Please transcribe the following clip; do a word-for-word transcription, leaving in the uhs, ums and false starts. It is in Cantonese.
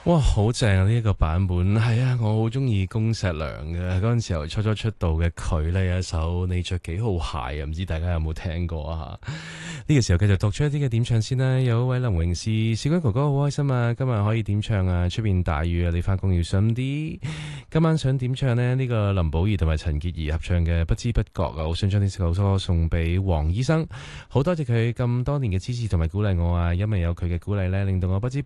哇，好正啊！呢、這、一個版本係啊，我好中意恭碩良嘅嗰陣時候初初出道嘅佢呢，有一首你着幾號鞋啊？唔知大家有冇聽過啊？呢、這個時候繼續讀出一啲嘅點唱先啦。有一位林詠詩，小君哥哥好開心啊！今日可以點唱啊！出邊大雨啊，你翻工要小心啲。今晚想點唱呢？呢、這個林寶儀同埋陳潔儀合唱嘅《不知不覺》啊，好想將呢首歌送俾黃醫生，好多謝佢咁多年嘅支持同埋鼓勵我啊！因為有佢嘅鼓勵呢，令到我不知不